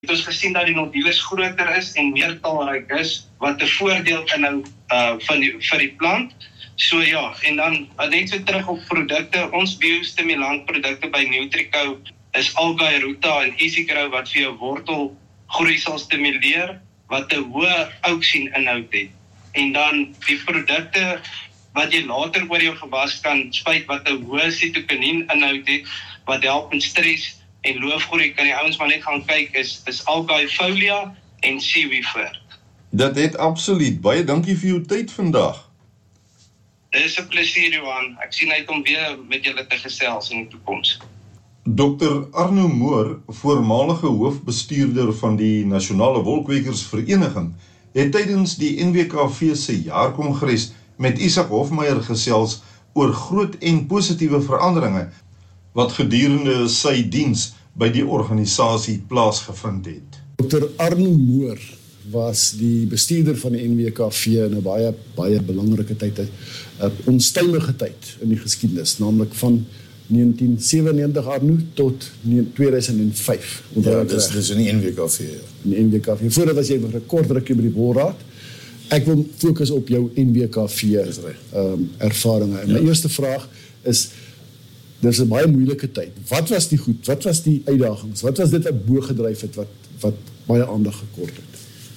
het ons gesien dat die nodules groter is en meer talryk is, wat 'n voordeel inhou vir die plant. So ja, en dan net so terug op produkte, ons biostimulant produkte by Nutrico is Algae Ruta en Easy Grow wat vir jou wortelgroei sal stimuleer, wat 'n hoë auxin inhoud het. En dan die produkte wat jy later oor jou gewas kan spuit wat 'n hoë sitokinien inhoud het, wat help met stres en loofgroei, kan die ouens maar net gaan kyk, is Algae Folia en Seaweed. Dit het absoluut. Baie dankie vir jou tyd vandag. Dit is 'n plesier, Johan. Ek sien uit om weer met julle te gesels in die toekoms. Dr. Arno Moor, voormalige hoofbestuurder van die Nasionale Wolkwekersvereniging, het tydens die NWKV se jaarkongres met Isak Hofmeyer gesels oor groot en positiewe veranderinge wat gedurende sy diens by die organisasie plaasgevind het. Dr. Arno Moor was die bestuurder van die NWKV in 'n baie belangrike tyd, 'n onstuimige tyd in die geskiedenis, naamlik van 1997 Arno tot 2005. Ja, dis in die NWKV. In die NWKV. Voordat was jy nog 'n kort rukkie by die Wolraad. Ek wil fokus op jou NWKV ervaringe. En my eerste vraag is, dis 'n baie moeilike tyd. Wat was die goed? Wat was die uitdagings? Wat was dit 'n boogedryf het wat baie aandag gekort het?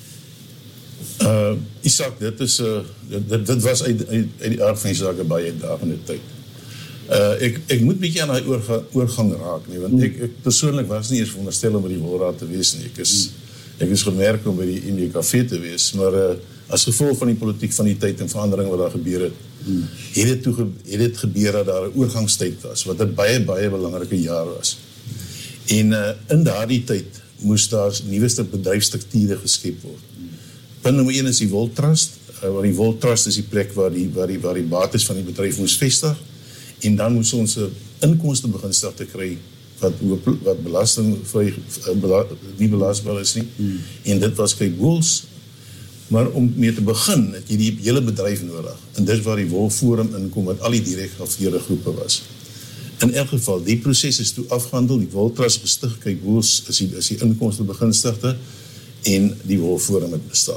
Isak, dit was uit die aard van die saak 'n baie uitdagende tyd. Ek moet bietjie aan daai oorgang raak nie, want ek persoonlik was nie eens veronderstel om by die Wolraad te wees nie. Ek is gemerk om by die NWKV te wees, maar as gevolg van die politiek van die tyd en verandering wat daar gebeur het, het dit gebeur dat daar 'n oorgangstyd was, wat 'n baie belangrike jaar was. En in daardie tyd moes daar nuwe bedryfsstrukture geskep word. Punt nommer 1 is die Woltrust, waar die Woltrust is die plek waar die bates van die bedryf moes vestig, en dan moes ons 'n inkomste beginsel kry wat belastingvry nie belasbaar is nie. En dit was Cape Wools. Maar om mee te begin, het jy die hele bedryf nodig. En dit waar die Wolforum inkom, wat al die direk geaffilieerde groepe was. In elk geval, die proses is toe afgehandel, die Woltrust bestig, Cape Wools is die inkomste beginstigte, en die Wolforum het bestaan.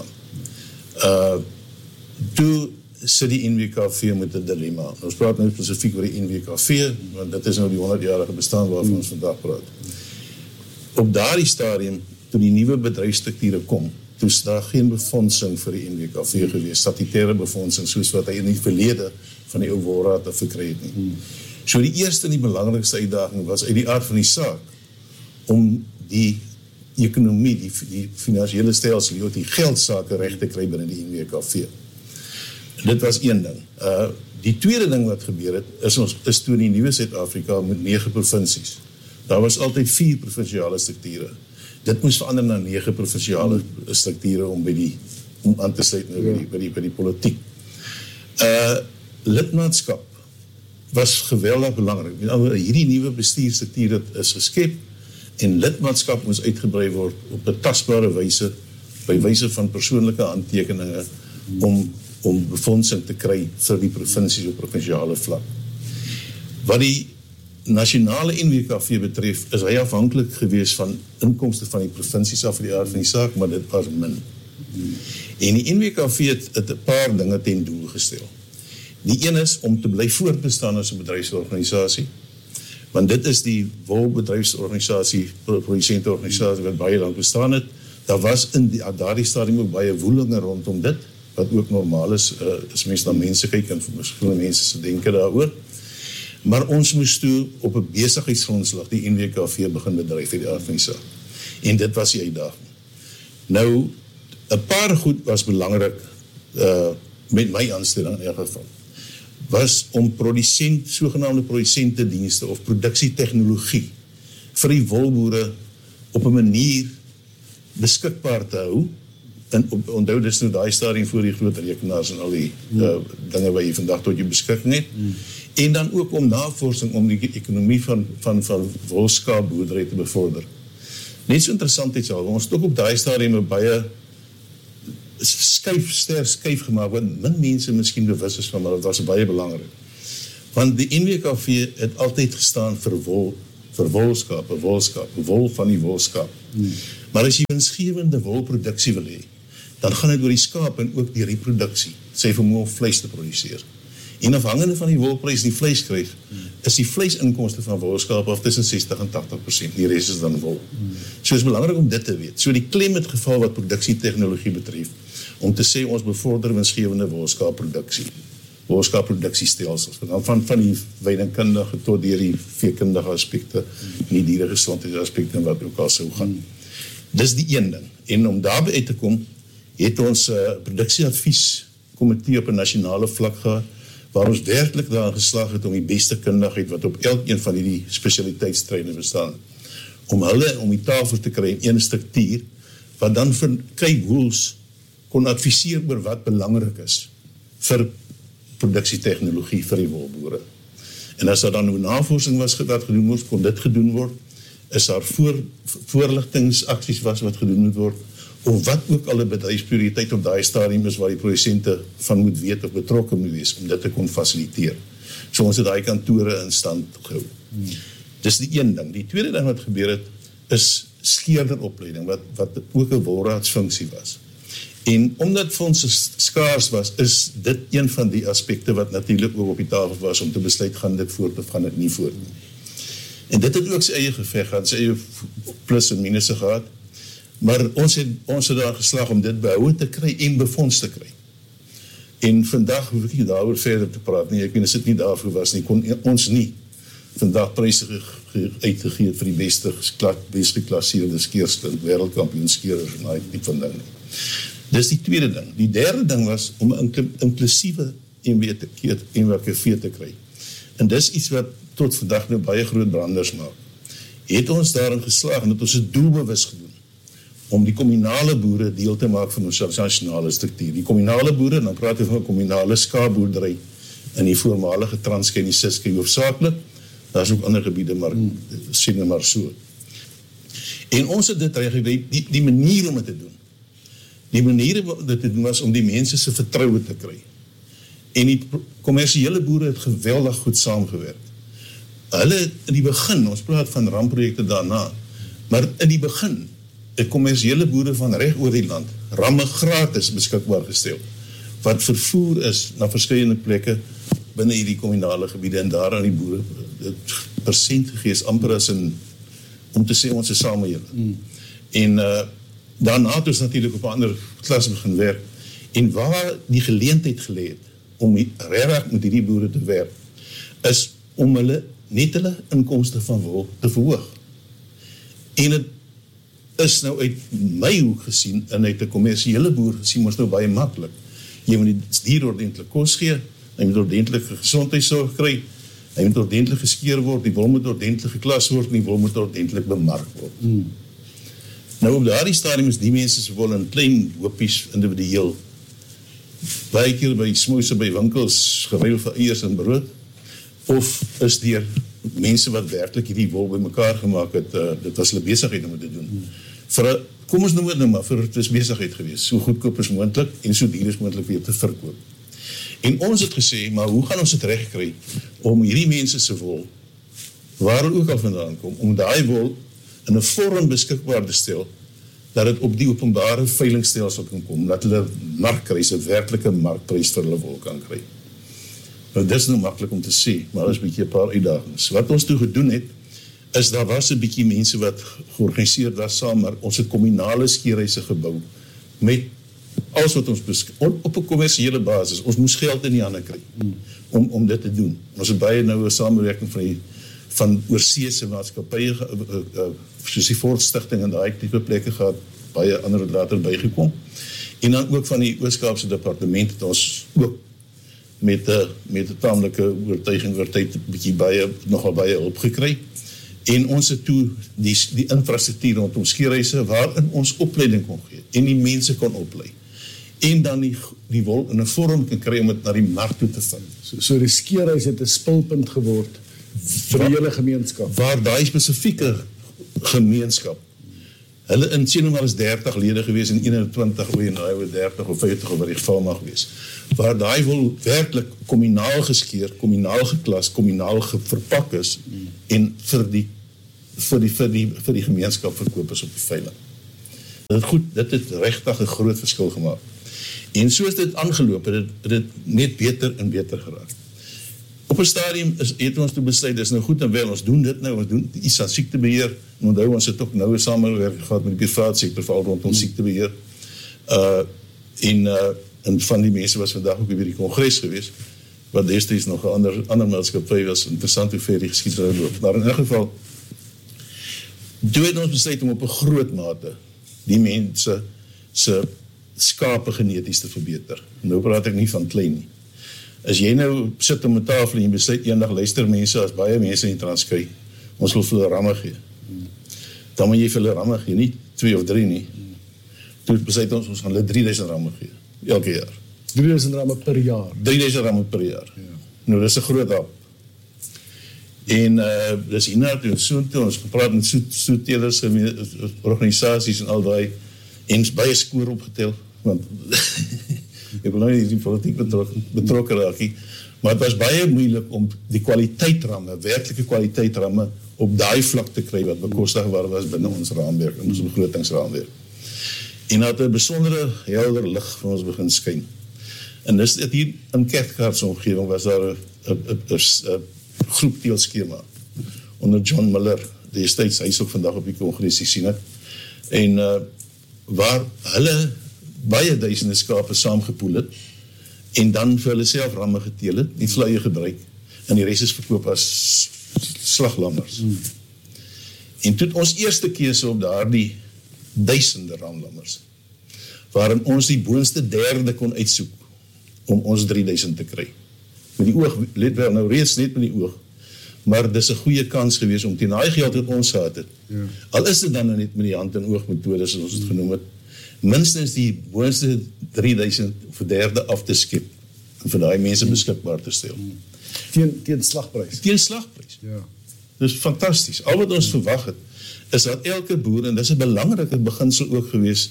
Toe sit die NWKV met 'n dilemma. Ons praat nou spesifiek oor die NWKV, want dit is nou die 100-jarige bestaan waarvan ons vandag praat. Op daardie stadium, toe die nuwe bedryfsstrukture kom, toe is daar geen befondsing vir die NWKV gewees, statutêre befondsing, soos wat hy in die verlede van die ou Wolraad verkry het nie. So die eerste en die belangrikste uitdaging was uit die aard van die saak, om die ekonomie, die finansiële stelsel, die geldsake reg te kry binne die NWKV. Dit was een ding. Die tweede ding wat gebeur het, is toe die nuwe Suid-Afrika met 9 provinsies. Daar was altyd 4 provinsiale strukture. Dit moes verander na 9 provinsiale strukture om aan te sluit by die politiek. Lidmaatskap was geweldig belangrik. Hierdie nuwe bestuurstruktuur is geskep en lidmaatskap moes uitgebrei word op 'n tasbare wyse, by wyse van persoonlike handtekeninge om befondsing te kry vir die provinsies op provinsiale vlak. Wat die nasionale NWKV betref, is hy afhanklik gewees van inkomste van die provinsies af vir die aard van die saak, maar dit was min. En die NWKV het 'n paar dinge ten doel gestel. Die een is om te bly voortbestaan as 'n bedryfsorganisasie, want dit is die wolbedryfsorganisasie, produsenteorganisasie wat baie lank bestaan het. Daar was in daardie stadium ook baie woelinge rondom dit, wat ook normaal is, as mens na mense kyk en verskillende mense se denke daaroor. Maar ons moes toe op 'n besigheidsgrondslag die NWKV begin bedryf uit die aard van die saak. En dit was die uitdaging. Nou, 'n paar goed was belangrik, met my aanstelling in elk geval, was om sogenaamde produsentedienste of produksietegnologie vir die wolboere op 'n manier beskikbaar te hou. En onthou, dis nou daai stadium voor die groot rekenaars en al die dinge wat jy vandag tot jou beskikking het. En dan ook om navorsing om die ekonomie van wolskaapboerdery te bevorder. Net so interessant iets al, ons het ook op daai stadium 'n baie skuif gemaak, wat min mense miskien bewus is van, maar dit was baie belangrik. Want die NWKV het altyd gestaan vir wolskaap, wol van die wolskaap. Maar as jy winsgewende wolproduksie wil hê, dan gaan dit oor die skaap en ook die reproduksie, sy vermoë om vleis te produseer. En afhangende van die wolprys die vleis kry, is die vleisinkomste van wolskaap af tussen 60 en 80%, die res is dan wol. So is belangrik om dit te weet. So die klem het geval wat produksietechnologie betref, om te sê ons bevorder winsgewende wolskaapproduksiestelsels, van die weidingkundige tot deur die veekundige aspekte, en die dieregesondheidsaspekte en wat ook al sou gaan. Dis die een ding. En om daarby uit te kom, het ons produksieadvieskomitee op 'n nasionale vlak gehad, waar ons werklik daarin geslaag het om die beste kundigheid wat op elkeen van die spesialiteitstreine bestaan, om hulle om die tafel te kry in een struktuur, wat dan vir kyboels kon adviseer oor wat belangrik is vir produksietechnologie vir die wolboere. En as daar dan nou navorsing was wat gedoen word, kon dit gedoen word, is daar voorligtingsaksies was wat gedoen moet word, of wat ook al 'n bedryfsprioriteit op daai stadium is waar die produsente van moet weet of betrokke moet wees, om dit te kon fasiliteer. So ons het daai kantore in stand gehou. Dis die een ding. Die tweede ding wat gebeur het, is skeerderopleiding, wat ook 'n wolraadsfunksie was. En omdat fondse skaars was, is dit een van die aspekte wat natuurlik ook op die tafel was, om te besluit, gaan dit voort of gaan dit nie voort nie. En dit het ook sy eie geveg gehad, sy eie plus en minus gehad, maar ons het daar geslaag om dit behou te kry en befonds te kry. En vandag hoef ek nie daaroor verder te praat nie, ek weet as dit nie daarvoor was nie, kon ons nie vandag pryse uitgegee vir die beste geklasseerde skeers, wêreldkampioenskeerders en daai tipe van ding nie. Dis die tweede ding. Die derde ding was om 'n inklusiewe NWKV te kry. En dis iets wat tot vandag nou baie groot branders maak. Het ons daarin geslaag en het ons het doelbewus gedoen om die kommunale boere deel te maak van ons nasionale struktuur. Die kommunale boere, dan praat ek van 'n kommunale skaapboerdery in die voormalige Transkei en die Ciskei hoofsaaklik. Daar is ook ander gebiede, maar sien maar so. En ons het dit regtig die manier om dit te doen. Die manier om dit te doen was om die mense se vertroue te kry. En die kommersiële boere het geweldig goed saamgewerk. Hulle in die begin, ons praat van ramprojekte daarna, maar in die begin, die kommersiële boere van reg oor die land, ramme gratis beskikbaar gestel, wat vervoer is na verskillende plekke binne hierdie kommunale gebiede, en daar aan die boere het persent gegee is amper as om te sê ons is saam julle. En daarna het ons natuurlik op 'n ander klas begin werk, en waar die geleentheid gelê het om regtig met hierdie boere te werk, is om net hulle inkomste van wol te verhoog. En het is nou uit my hoek gesien, en uit 'n kommersiële boer gesien, ons nou baie maklik. Jy moet die dier ordentlik kos gee, hy moet ordentlik gesondheidsorg kry, hy moet ordentlik geskeer word, die wol moet ordentlik geklas word, en die wol moet ordentlik bemark word. Nou op daardie stadium is die mense se wol in klein hoopies individueel, baie keer by smouse by winkels geruil vir eiers en brood, of is deur mense wat werklik hierdie wol by mekaar gemaak het, dit was hulle besigheid om te doen. Kom ons noem dit nou maar, vir het is besigheid gewees, so goedkoop as moontlik en so duur as moontlik weer te verkoop. En ons het gesê, maar hoe gaan ons dit reg kry om hierdie mense se wol, waar hulle ook al vandaan kom, om daai wol in 'n vorm beskikbaar te stel, dat dit op die openbare veilingstelsel kan kom, dat hulle markprys, 'n werklike markprys vir hulle wol kan kry. Nou, dis nou maklik om te sê, maar daar is 'n bietjie 'n paar uitdagings. Wat ons toe gedoen het, is daar was 'n bietjie mense wat georganiseerd was saam, maar ons het kommunale skeerhuise gebou, met alles wat ons op 'n kommersiële basis, ons moes geld in die hande kry, om dit te doen. Ons het baie nou 'n samewerking van oorseese maatskappye, soos die Ford Stichting en daai tipe plekke gehad, baie ander het later bygekom, en dan ook van die Oos-Kaapse departement het ons ook met 'n taamlike oortuiging oor tyd nogal baie hulp gekry, en ons het toe die infrastruktuur rondom skeerhuise waarin ons opleiding kon gee, en die mense kon oplei, en dan die wol in 'n vorm kan kry om dit na die mark toe te vind. So die skeerhuis het 'n spulpunt geword vir die hele gemeenskap. Waar daai spesifieke gemeenskap, hulle in sien maar is 30 lede gewees en 21 en nou 30 of 50 of wat die geval mag wees, waar daai wol werklik kommunaal geskeer, kommunaal geklas, kommunaal verpak is, en vir die gemeenskap verkoop is op die veiling. Dit het regtig 'n groot verskil gemaak. En soos dit aangeloop het dit net beter en beter geraak. Op 'n stadium het ons toe besluit, dis nou goed en wel, ons doen dit nou, ons doen iets aan siektebeheer, en onthou ons het ook nou 'n samewerking gehad met die private sektor, veral rondom siektebeheer. En van die mense was vandag ook by die kongres geweest, wat destyds nog 'n ander maatskappy was, interessant hoe ver die geskiedenis loop. Maar in elk geval, toe het ons besluit om op 'n groot mate die mense se skape geneties te verbeter. Nou praat ek nie van klein nie. As jy nou sit om 'n tafel en jy besluit eendag luister mense, as baie mense in die Transkei, ons wil vir hulle ramme gee. Dan moet jy vir hulle ramme gee, nie 2 of 3 nie. Toe besluit ons gaan hulle 3000 ramme gee, elke jaar. 3000 ramme per jaar. 3000 ramme per jaar. Ja. Nou, dis 'n groot hap. En dis hierna toe, ons gepraat met soetelers, organisasies en al daai, en baie skoor opgetel, want ek wil nou nie die politiek betrokke raak nie, maar het was baie moeilik om die kwaliteitramme, werklike kwaliteitramme, op daai vlak te kry, wat bekostigbaar was binne ons raamwerk, ons begrotingsraamwerk. En dat 'n besondere helder lig vir ons begin skyn. En dis dit hier in Kerkgaard se omgewing was daar 'n groep teelskema onder John Miller, destyds, hy is ook vandag op die kongres gesien het, en waar hulle baie duisende skape saamgepoel het, en dan vir hulle self ramme geteel het, die vleie gebruik, en die res is verkoop as slaglammers. En toe ons eerste keuse op daardie duisende ramlammers, waarin ons die boonste derde kon uitsoek, om ons 3000 te kry. Met die oog, let wel, nou reeds net met die oog, maar dis 'n goeie kans gewees om teen daai geld wat ons gehad het, al is dit dan net met die hand en oog metode, soos ons het genoem het, minstens die boonste 3000 of 'n derde af te skep, en vir daai mense beskikbaar te stel. Teen slagprys. Teen slagprys. Ja. Dis fantasties. Al wat ons verwag het, is dat elke boer, en dis 'n belangrike beginsel ook gewees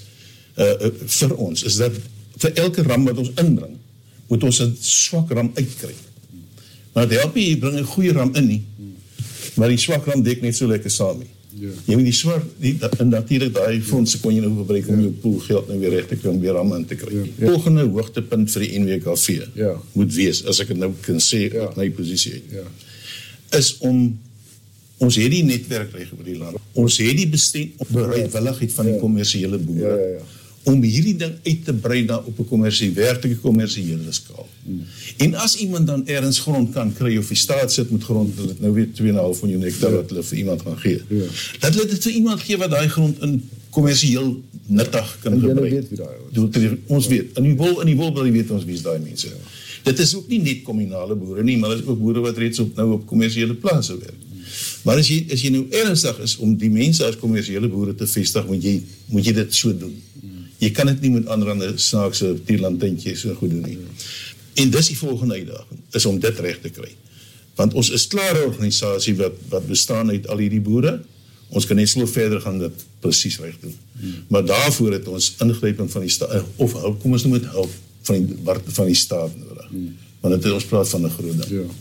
vir ons, is dat vir elke ram wat ons inbring, moet ons 'n swak ram uitkry. Maar dit help nie, jy bring 'n goeie ram in nie, maar die swak ram dek net so lekker saam nie. Ja. Jy moet die swak, en natuurlik daai fondse kon jy nou gebruik om jou poolgeld nou weer reg te kry, om weer ram in te kry. Ja. Volgende hoogtepunt vir die NWKV moet wees, as ek dit nou kan sê op my posisie uit, is om, ons het die netwerk reg oor die land, ons het die bereidwilligheid van die kommersiële boere, om hierdie ding uit te brei na op 'n werklike kommersiële skaal. En as iemand dan ergens grond kan kry, of die staat sit met grond, dat het nou weer 2,5 miljoen hektar wat hulle vir iemand gaan gee, dat hulle dit vir iemand gee wat daai grond in kommersieel nuttig kan gebruik. Ons weet, in die wolbly weet ons wie is daai mense. Dit is ook nie net kommunale boere nie, maar dit is ook boere wat reeds nou op kommersiële plase werk. Maar as jy nou ernstig is om die mense as kommersiële boere te vestig, moet jy dit so doen. Jy kan dit nie met ander snaakse tierlantentjies so goed doen nie. En dis die volgende uitdaging, is om dit reg te kry. Want ons is klare organisasie wat bestaan uit al hierdie boere, ons kan net so verder gaan dit presies reg doen. Maar daarvoor het ons ingryping van die staat, of hulp, kom ons noem dit hulp, van die staat nodig. Want ons praat van 'n groot ding. Ja.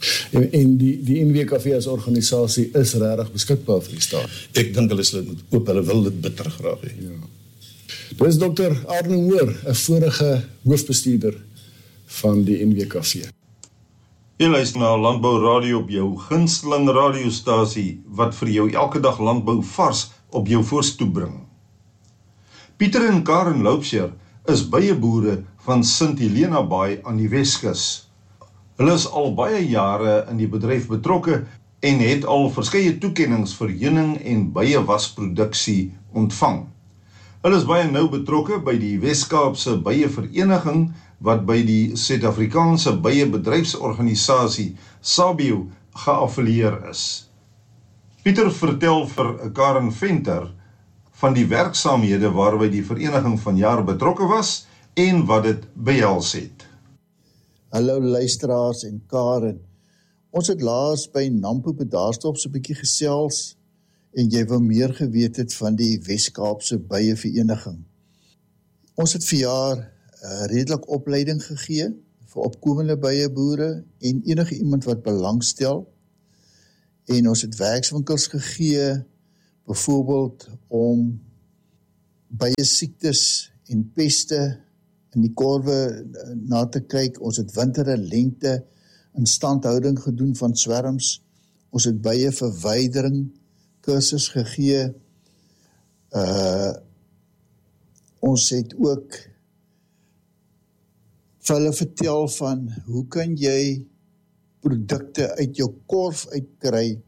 En die NWKV as organisasie is regtig beskikbaar vir die staat. Ek dink hulle wil dit bitter graag hê. Ja. Dit is Dr. Arno Moor, 'n vorige hoofbestuurder van die NWKV. Jy luister na Landbou Radio op jou gunsteling radiostasie, wat vir jou elke dag landbou vars op jou voorstoep bring. Pieter en Karen Loubser is bijenboere van Sint Helena Baai aan die Weskus. Hulle is al baie jare in die bedryf betrokke en het al verskeie toekennings vir heuning en byewasproduksie ontvang. Hulle is baie nou betrokke by die Wes-Kaapse Byevereniging, wat by die Suid-Afrikaanse Byebedryfsorganisasie SABIO geaffilieer is. Pieter vertel vir Karen Venter van die werksaamhede waarby die vereniging vanjaar betrokke was en wat dit behels het. Hallo luisteraars en Karen, ons het laas by Nampo Bedaarstop so 'n bietjie gesels en jy wou meer geweet het van die Wes-Kaapse Byevereniging. Ons het vir jaar redelik opleiding gegee vir opkomende byeboere en enige iemand wat belangstel. En ons het werkswinkels gegee, byvoorbeeld om baie siektes en peste in die korwe na te kyk. Ons het winter en lente instandhouding gedoen van swerms. Ons het baie verwydering kursus gegee. Ons het ook vir hulle vertel van hoe kan jy produkte uit jou korf uitkry,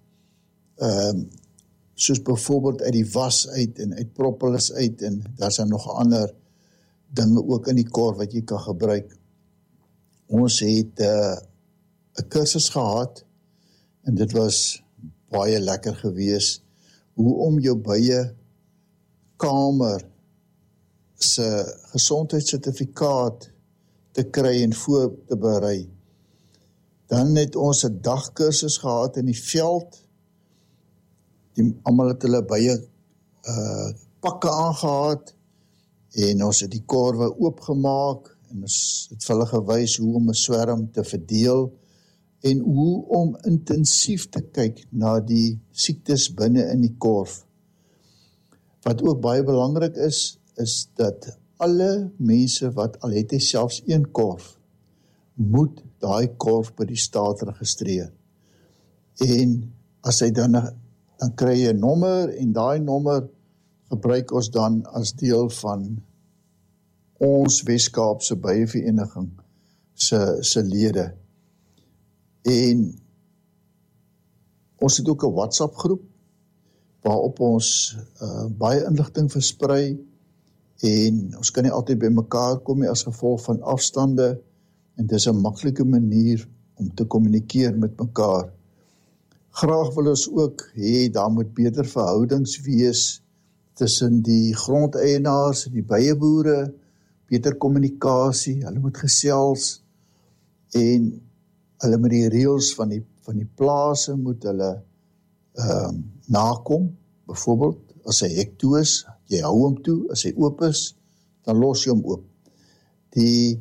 soos byvoorbeeld uit die was uit en uit propolis uit, en daar is nog ander dinge ook in die korf wat jy kan gebruik. Ons het 'n kursus gehad en dit was baie lekker gewees, hoe om jou baie kamer se gesondheidssertifikaat te kry en voor te berei. Dan het ons 'n dagkursus gehad in die veld. Almal het hulle baie pakke aangehad en ons het die korwe oopgemaak en ons het vir hulle gewys hoe om 'n swerm te verdeel en hoe om intensief te kyk na die siektes binne in die korf. Wat ook baie belangrik is dat alle mense wat al het hy selfs een korf, moet daai korf by die staat registreer. En as hy dan kry jy 'n nommer en daai nommer gebruik ons dan as deel van ons Wes-Kaapse Byevereniging se lede. En ons het ook 'n WhatsApp groep waarop ons baie inligting versprei en ons kan nie altyd by mekaar kom nie as gevolg van afstande en dis 'n maklike manier om te kommunikeer met mekaar. Graag wil ons ook hê daar moet beter verhoudings wees tussen die grondeienaars en die byeboere, beter kommunikasie, hulle moet gesels en hulle met die reëls van die plase moet hulle nakom. Byvoorbeeld, as hy hek toe is, jy hou hom toe, as hy oop is, dan los jy hom oop. Die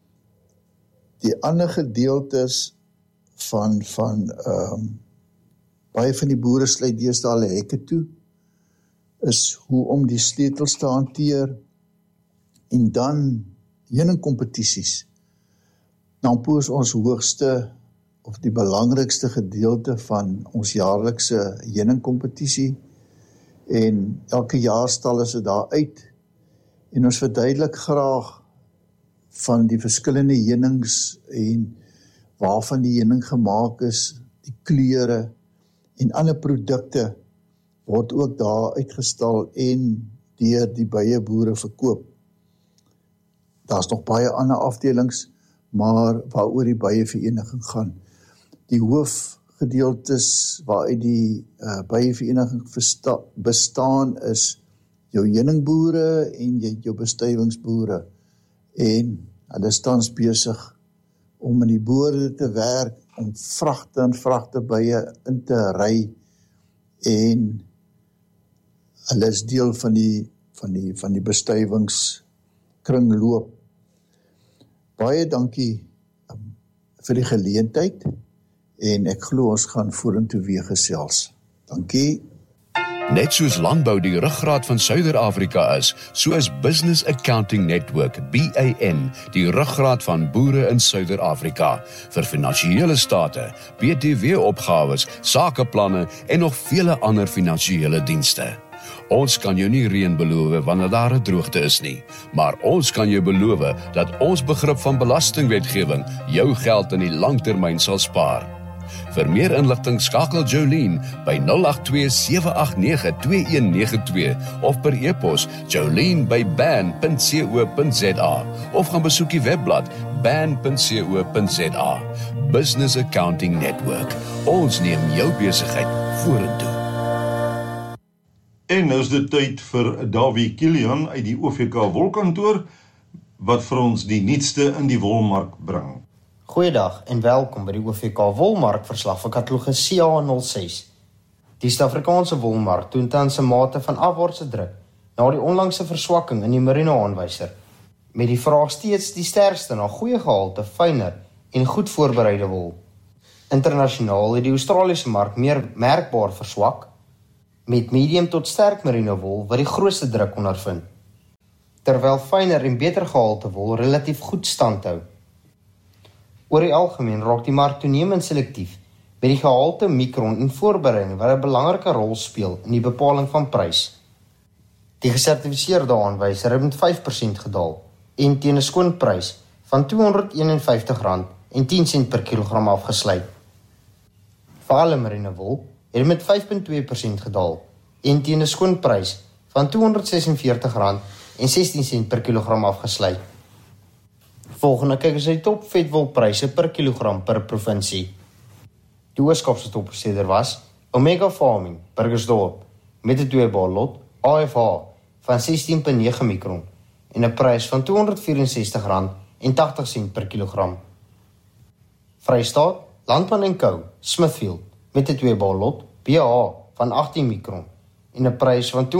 ander gedeeltes van baie van die boere sluit deesdae hulle hekke toe, is hoe om die sleutels te hanteer, en dan heuningkompetisies. Nampo is ons hoogste, of die belangrikste gedeelte van ons jaarlikse heuningkompetisie, en elke jaar stal is dit daar uit, en ons verduidelik graag van die verskillende heunings, en waarvan die heuning gemaak is, die kleure, en ander produkte, word ook daar uitgestal, en deur die byeboere verkoop. Daar is nog baie ander afdelings, maar waaroor die byevereniging gaan. Die hoofgedeeltes waaruit die byevereniging bestaan is jou heuningboere en jou bestuivingsboere. En hulle is tans besig om in die boorde te werk, om vragte en vragte bye in te ry, en hulle is deel van die bestuivingskringloop. Baie dankie vir die geleentheid en ek glo ons gaan vorentoe weer gesels. Dankie. Net soos landbou die ruggraat van Suider-Afrika is, so is Business Accounting Network, BAN, die ruggraat van boere in Suider-Afrika, vir finansiële state, BTW-opgawes, sakeplanne en nog vele ander finansiële dienste. Ons kan jou nie reën beloof wanneer daar 'n droogte is nie, maar ons kan jou beloof dat ons begrip van belastingwetgewing jou geld in die langtermyn sal spaar. Vir meer inligting skakel Jolene by 082-789-2192 of per e-pos jolene@ban.co.za of gaan besoek die webblad ban.co.za. Business Accounting Network. Ons neem jou besigheid vorentoe. En nou is dit tyd vir Davie Kilian uit die OVK wolkantoor wat vir ons die nuutste in die wolmark bring. Goeiedag en welkom by die OVK wolmark verslag vir katalogus CA06. Die Suid-Afrikaanse wolmark toon tans 'n mate van afwaartse druk na die onlangse verswakking in die merino aanwyser, met die vraag steeds die sterkste na goeie gehalte, fyner en goed voorbereide wol. Internasionaal het die Australiese mark meer merkbaar verswak, met medium tot sterk merino wol wat die grootste druk ondervind. terwyl fynner en beter gehalte wol relatief goed standhou. Oor die algemeen raak die mark toenemend selektief by die gehalte, mikron en voorbereiding wat 'n belangrike rol speel in die bepaling van prys. Die gesertifiseerde aanwyser het met 5% gedaal en teen 'n skoon prys van R251.10 per kilogram afgesluit. Vir alle merino wol het met 5,2% gedaal en teen 'n skoon prys van R246.16 per kilogram afgesluit. Volgende kyk ons na die top vetwolpryse per kilogram per provinsie. Die Oos-Kaapse toppresteerder was Omega Farming, Burgersdorp, met 'n 2-bal lot AFH van 16,9 mikron en 'n prys van R264.80 per kilogram. Vrystaat, Landman & Co, Smithfield, met 'n 2-bal lot BH van 18 mikron en 'n prys van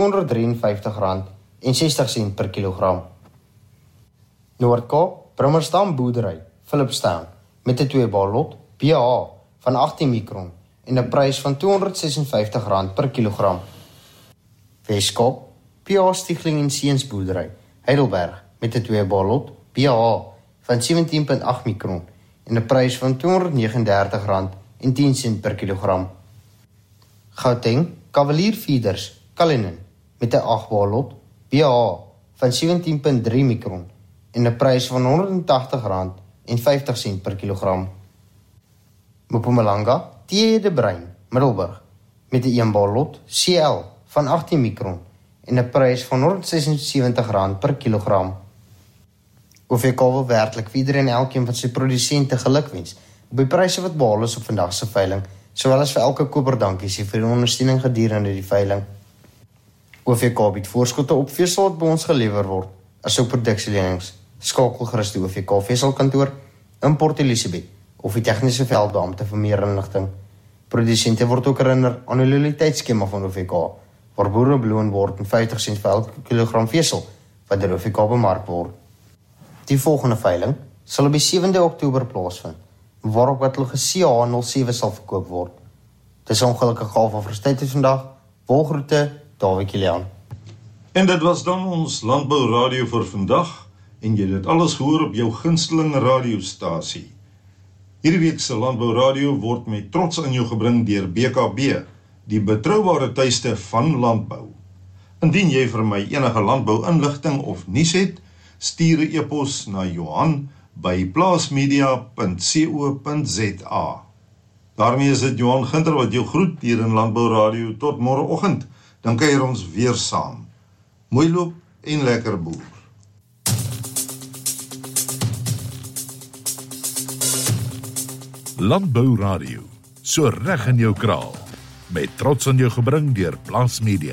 R253.60 per kilogram. Noord-Kaap, Brimmersdam Boerdery, Philipstown, met 'n 2-bal lot BH van 18 mikron en 'n prys van R256 per kilogram. Weskaap, PH Stiegling en Seuns Boerdery, Heidelberg, met 'n 2-bal lot BH van 17,8 mikron en 'n prys van R239.10 per kilogram. Gauteng, Cavalier Feeders, Cullinan, met 'n 8-bal lot BH van 17,3 mikron en 'n prys van R180.50 per kilogram. Mpumalanga, T.E. de Bruin, Middelburg, met 'n 1-bal lot CL van 18 mikron en 'n prys van R176 per kilogram. OVK wil werklik vir iedereen en elkeen van sy produsente gelukwens op die pryse wat behaal is op vandag se veiling, sowel as vir elke koper dankies vir die ondersteuning gedurende die veiling. OVK bied voorskotte op vesel wat by ons gelewer word, asook produksielenings. Skakel gerus die OVK veselkantoor in Port Elizabeth of die tegniese veldbeampte vir meer inligting. Produsente word ook herinner aan die loyaliteitsskema van OVK, waar boere beloon word met 50 sent vir elke kilogram vesel wat deur OVK bemark word. Die volgende veiling sal op die 7de Oktober plaasvind, waarop Katalogus CH07 sal verkoop word. Dis 'n ongelukkige geval van verstydheid vandag. Volgroete, Dawie Kilian. En dit was dan ons Landbou Radio vir vandag, en jy het dit alles gehoor op jou gunsteling radiostasie. Hierdie week se Landbou Radio word met trots aan jou gebring deur BKB, die betroubare tuiste van landbou. Indien jy vir my enige landbou-inligting of nuus het, stuur 'n e-pos na Johan by plaasmedia.co.za. Daarmee is dit Johan Ginter wat jou groet hier in Landbou Radio. Tot môreoggend, dan kuier ons weer saam. Mooi loop en lekker boer. Landbou Radio, so reg in jou kraal, met trots aan jou gebring deur Plaas Media.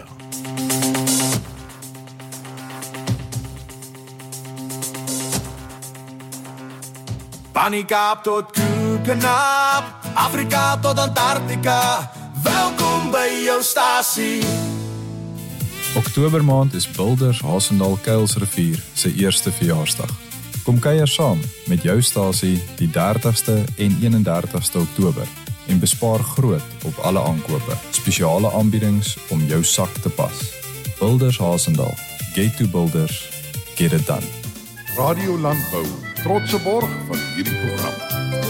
Van die Kaap tot Koekenaap, Afrika tot Antarktika, welkom by jou stasie. Oktobermaand is Boulders Hasendal Kuilsrivier sy eerste verjaarsdag. Kom kuier saam met jou stasie die 30ste en 31ste Oktober en bespaar groot op alle aankope. Spesiale aanbiedings om jou sak te pas. Boulders Hasendal, Get to Boulders, get it done. Radio Landbou, trotse borg van hierdie program.